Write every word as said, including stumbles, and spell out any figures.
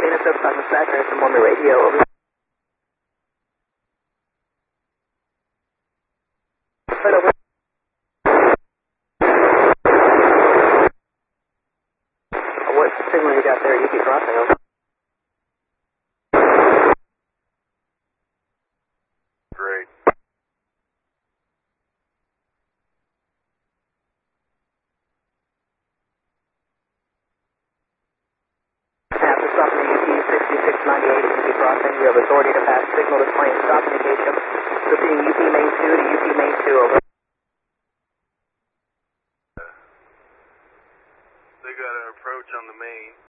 Dana Subs, talking to Stacker, I'm on the radio, over. Right over. What signal you got there? U P crossing, over. Great. After stopping the U P sixty-six ninety-eight at U P crossing, you have authority to pass signal displaying stop indication. Proceeding U P main two to U P main two, over. They got an approach on the main.